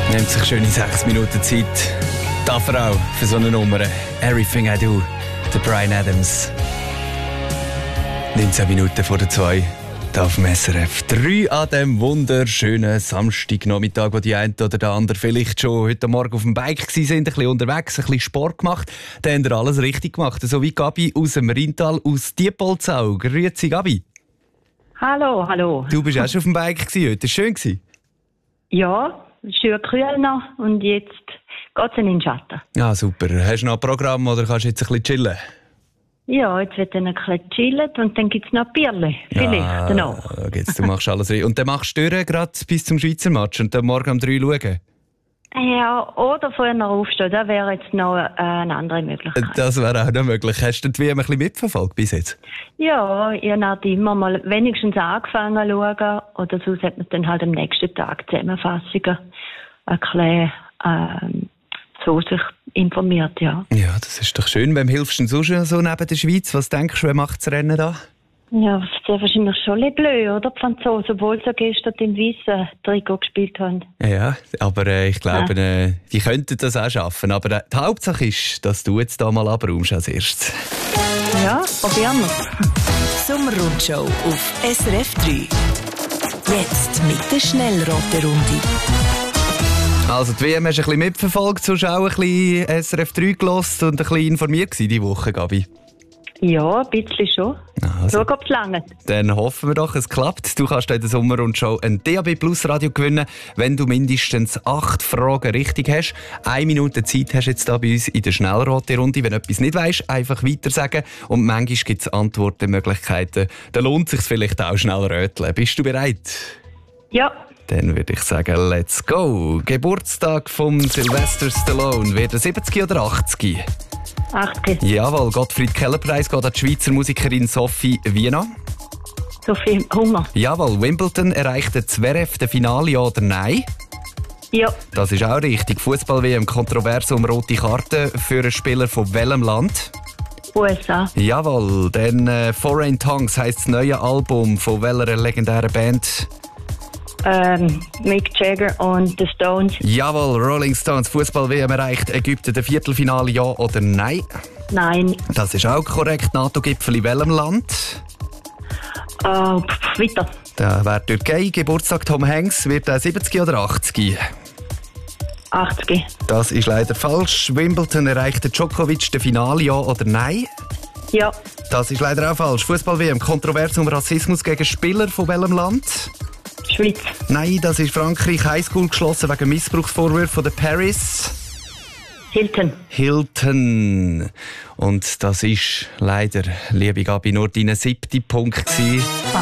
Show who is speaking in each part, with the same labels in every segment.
Speaker 1: Nimmt sich schöne 6 Minuten Zeit. Die Frau für so eine Nummer. Everything I Do, der Bryan Adams. 19 Minuten vor der 2. Hier auf dem SRF 3 an diesem wunderschönen Samstagnachmittag, wo die eine oder der andere vielleicht schon heute Morgen auf dem Bike waren, ein bisschen unterwegs, ein bisschen Sport gemacht. Dann habt ihr alles richtig gemacht. So wie Gabi aus dem Rheintal, aus Diepoldsau. Grüezi, Gabi.
Speaker 2: Hallo, hallo.
Speaker 1: Du bist auch schon auf dem Bike heute. Das war schön.
Speaker 2: Ja, schön kühl noch und jetzt geht es in den Schatten.
Speaker 1: Ja, super. Hast du noch ein Programm oder kannst du jetzt ein bisschen chillen?
Speaker 2: Ja, jetzt wird dann ein bisschen chillen und dann gibt es noch Bierle. Vielleicht noch.
Speaker 1: Du machst alles richtig. Und dann machst du gerade bis zum Schweizer Match und dann morgen um 3 schauen?
Speaker 2: Ja, oder vorher noch aufstehen. Das wäre jetzt noch eine andere Möglichkeit.
Speaker 1: Das wäre auch noch möglich. Hast du die WM ein bisschen mitverfolgt bis jetzt?
Speaker 2: Ja, ich habe immer mal wenigstens angefangen zu schauen. Oder sonst hat man dann halt am nächsten Tag Zusammenfassungen ein bisschen so sich informiert, ja. Ja,
Speaker 1: das ist doch schön. Wem hilfst du denn sonst so neben der Schweiz? Was denkst du, wer macht das Rennen da?
Speaker 2: Ja, das ist ja wahrscheinlich schon ein bisschen blöd, oder? Die Franzosen, obwohl sie gestern im weißen Trikot gespielt haben.
Speaker 1: Ja, aber ich glaube, die könnten das auch schaffen. Aber die Hauptsache ist, dass du jetzt da mal abräumst als erstes.
Speaker 2: Ja, probieren wir.
Speaker 3: Sommerrundshow auf SRF 3. Jetzt mit der Schnellraterunde.
Speaker 1: Also die WM hast du ein bisschen mitverfolgt, sonst auch ein bisschen SRF 3 gehört und ein bisschen informiert gewesen diese Woche, Gabi?
Speaker 2: Ja, ein bisschen schon.
Speaker 1: Also,
Speaker 2: so geht es lange.
Speaker 1: Dann hoffen wir doch, es klappt. Du kannst in der Sommerrundshow ein DAB Plus Radio gewinnen, wenn du mindestens 8 Fragen richtig hast. 1 Minute Zeit hast du jetzt hier bei uns in der Schnellraterunde. Wenn du etwas nicht weisst, einfach weiter sagen. Und manchmal gibt es Antwortmöglichkeiten. Da lohnt es sich vielleicht auch schnell röteln. Bist du bereit?
Speaker 2: Ja.
Speaker 1: Dann würde ich sagen, let's go. Geburtstag von Sylvester Stallone. Wird er 70 oder 80?
Speaker 2: 80.
Speaker 1: Jawohl, Gottfried-Keller-Preis geht an die Schweizer Musikerin Sophie Wiener.
Speaker 2: Sophie Hunger.
Speaker 1: Jawohl, Wimbledon erreicht der Zverev das Finale, ja oder nein?
Speaker 2: Ja.
Speaker 1: Das ist auch richtig. Fußball-WM kontrovers um rote Karten für einen Spieler von welchem Land?
Speaker 2: USA.
Speaker 1: Jawohl, dann Foreign Tongues heisst das neue Album von welcher legendären Band?
Speaker 2: Mick Jagger und The Stones.
Speaker 1: Jawohl, Rolling Stones. Fußball-WM erreicht Ägypten das Viertelfinale, ja oder nein?
Speaker 2: Nein.
Speaker 1: Das ist auch korrekt. NATO-Gipfel in welchem Land?
Speaker 2: Weiter.
Speaker 1: Da wäre Türkei. Geburtstag Tom Hanks. Wird er 70 oder 80?
Speaker 2: 80.
Speaker 1: Das ist leider falsch. Wimbledon erreicht der Djokovic das Finale, ja oder nein?
Speaker 2: Ja.
Speaker 1: Das ist leider auch falsch. Fußball-WM kontrovers um Rassismus gegen Spieler von welchem Land?
Speaker 2: Schweiz.
Speaker 1: Nein, das ist Frankreich. Highschool geschlossen wegen Missbrauchsvorwürfen von der Paris. Hilton. Und das ist leider, liebe Gabi, nur dein 7. Punkt gewesen.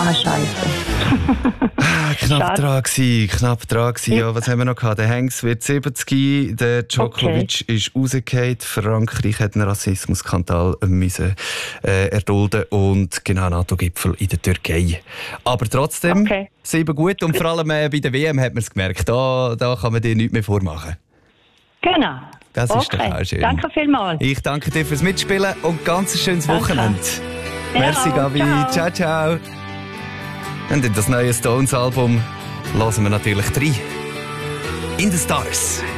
Speaker 2: Scheiße.
Speaker 1: Knapp dran gewesen. Ja, was haben wir noch gehabt? Der Hanks wird 70, der Djokovic ist rausgefallen. Frankreich hat einen Rassismusskandal müssen erdulden und genau NATO-Gipfel in der Türkei. Aber trotzdem 7 gut und vor allem bei der WM hat man es gemerkt. Da kann man dir nichts mehr vormachen.
Speaker 2: Genau.
Speaker 1: Das ist doch auch schön.
Speaker 2: Danke vielmals.
Speaker 1: Ich danke dir fürs Mitspielen und ganz schönes Wochenende. Merci, Gabi. Ciao, ciao. Und in das neue Stones-Album hören wir natürlich 3. In the Stars.